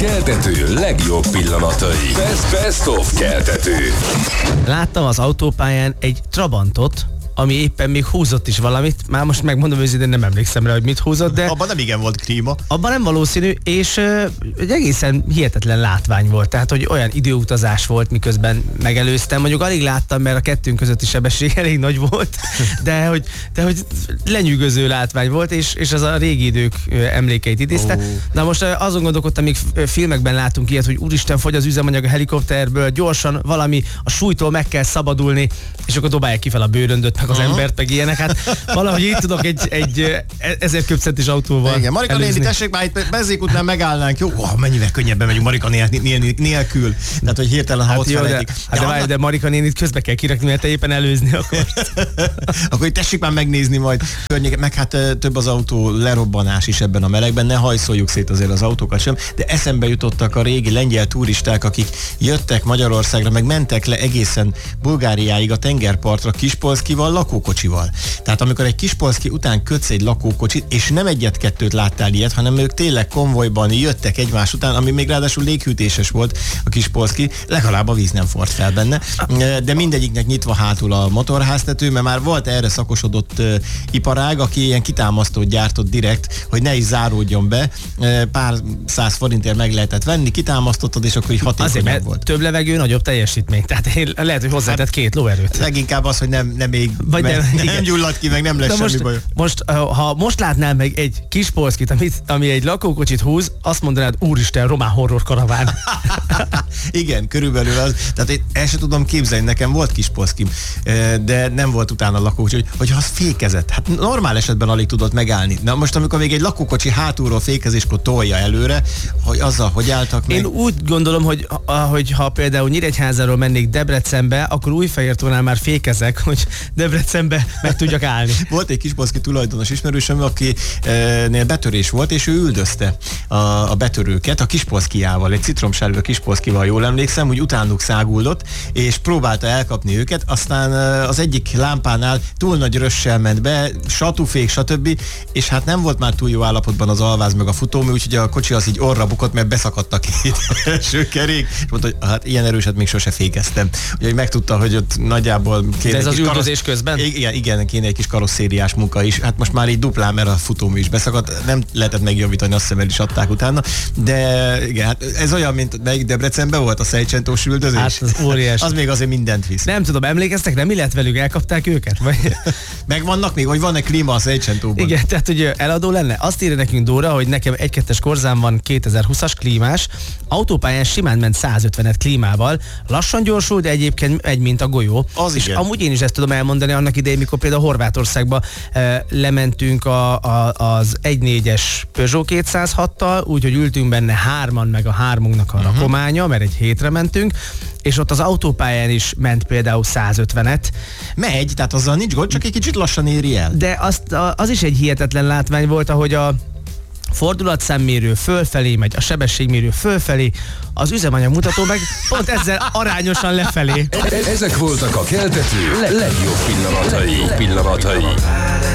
keltető legjobb pillanatai. Best of keltető. Láttam az autópályán egy Trabantot, ami éppen még húzott is valamit. Már most megmondom őszintén, nem emlékszem rá, hogy mit húzott, de... Abban nem igen volt klíma. Abban nem valószínű, és egy egészen hihetetlen látvány volt. Tehát, hogy olyan időutazás volt, miközben megelőztem. Mondjuk alig láttam, mert a kettőnk közötti sebesség elég nagy volt, de hogy lenyűgöző látvány volt, és az a régi idők emlékeit idézte. Na most azon gondolkodtam, még filmekben látunk ilyet, hogy úristen, fogy az üzemanyag a helikopterből, gyorsan valami a súlytól meg kell szabadulni, és akkor dobálják ki fel a bőröndöt, meg az embert, meg ilyenek. Hát valahogy így tudok egy 1000 köbcentis autóval. Igen, Marika néni, tessék már itt Bezzékútnál megállnánk, jó? Mennyire könnyebben megyünk Marika nélkül. Tehát, hogy hirtelen, ha ott felejtik. De Marika nénit közbe kell kirakni, mert te éppen előzni akarsz. Akkor itt tessék már megnézni majd környéket, meg hát több az autó lerobbanás is ebben a melegben, ne hajszoljuk szét azért az autókat sem, de eszembe jutottak a régi lengyel turisták, akik jöttek Magyarországra, meg mentek le egészen Bulgáriáig a tengerpartra Kispolszkival, lakókocsival. Tehát amikor egy Kispolszki után kötsz egy lakókocsit, és nem egyet-kettőt láttál ilyet, hanem ők tényleg konvojban jöttek egymás után, ami még ráadásul léghűtéses volt a Kispolszki, legalább a víz nem forrt fel benne, de mindegyiknek nyitva hátul a motorháztető, mert már volt erre szakosodott iparág, aki ilyen kitámasztót gyártott direkt, hogy ne is záródjon be, pár száz forintért meg lehetett venni, kitámasztottad, és akkor így hatékonyabb volt. Több levegő, nagyobb teljesítmény. Tehát lehet, hogy hozzátett 2 lóerőt. Leginkább az, hogy nem gyullad ki, meg nem lesz semmi baj. Ha most látnál meg egy Kispolszkit, ami egy lakókocsit húz, azt mondanád, úristen, román horror karaván. Igen, körülbelül az. Tehát én el sem tudom képzelni, nekem volt Kispolszkim, de nem volt utána lakókocsi, hogy az fékezett. Hát normál esetben alig tudott megállni. Na most, amikor még egy lakókocsi hátulról fékezéskor tolja előre, hogy azzal hogy álltak meg? Én úgy gondolom, hogy ha például Nyíregyházáról mennék Debrecenbe, akkor Újfehértónál már fékezek, hogy Debrecenbe meg tudjak állni. Volt egy Kispolszki tulajdonos ismerősöm, akinél betörés volt, és ő üldözte a betörőket a Kispolszkijával, egy citromsárga Kispolszkival, jól emlékszem, hogy utánuk száguldott, és próbálta elkapni őket, aztán az egyik lámpánál túl nagy rössel ment be, satúfék, stb. És hát nem volt már túl jó állapotban az alváz meg a futómű, úgyhogy a kocsi az így orra bukott, mert beszakadt a 2 első kerék, és mondta, hogy hát ilyen erőset még sose fékeztem. Úgyhogy megtudta, hogy ott nagyjából kéne. De ez az üldözés közben? Igen, kéne egy kis karosszériás munka is. Hát most már így duplán, mert a futómű is beszakadt, nem lehetett megjavítani, azt hiszem, el is adták utána. De igen, hát ez olyan, mint melyik Debrecenben volt a Szejcsentós üldözés. Hát az óriás. Az még azért mindent visz. Nem tudom, emlékeztek, nem mi lett velük, elkapták őket? Megvannak még, hogy van-e klíma a Szejcsentóban? Igen, tehát hogy eladó lenne. Azt írja nekünk Dóra, hogy nekem 1-2-es korzám van, 2020-as klímás, autópályán simán ment 150-et klímával, lassan gyorsul, de egyébként egy mint a golyó. Az és igen. amúgy én is ezt tudom elmondani annak idején, mikor például Horvátországba lementünk az 1.4-es Peugeot 206-tal, úgyhogy ültünk benne 3-an, meg a 3-unknak a rakománya, mert egy hétre mentünk, és ott az autópályán is ment például 150-et. Megy, tehát azzal nincs gond, csak egy kicsit lassan éri el. De az is egy hihetetlen látvány volt, ahogy a fordulatszámmérő fölfelé megy, a sebességmérő fölfelé, az üzemanyag mutató meg pont ezzel arányosan lefelé. Ezek voltak a keltető legjobb pillanatai.